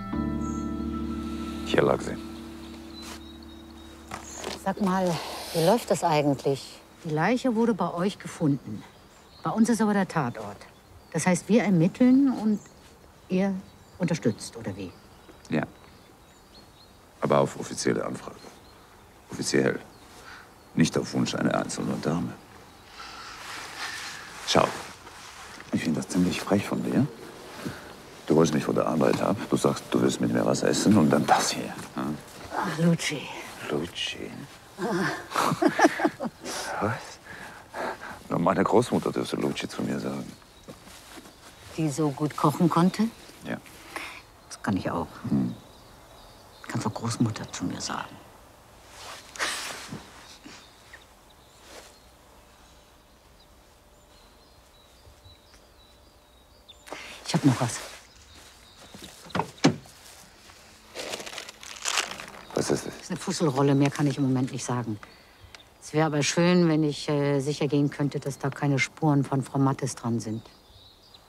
Hier lag sie. Sag mal, wie läuft das eigentlich? Die Leiche wurde bei euch gefunden. Bei uns ist aber der Tatort. Das heißt, wir ermitteln und ihr unterstützt, oder wie? Ja. Aber auf offizielle Anfrage. Offiziell. Nicht auf Wunsch einer einzelnen Dame. Schau, ich finde das ziemlich frech von dir. Du holst mich von der Arbeit ab, du sagst, du willst mit mir was essen und dann das hier. Hm? Ach, Luci. Luci? Was? Nur meine Großmutter dürfte Luci zu mir sagen. Die so gut kochen konnte? Ja. Das kann ich auch. Kannst auch Großmutter zu mir sagen. Ich hab noch was. Was ist das? Das ist eine Fusselrolle, mehr kann ich im Moment nicht sagen. Es wäre aber schön, wenn ich sicher gehen könnte, dass da keine Spuren von Frau Mattes dran sind.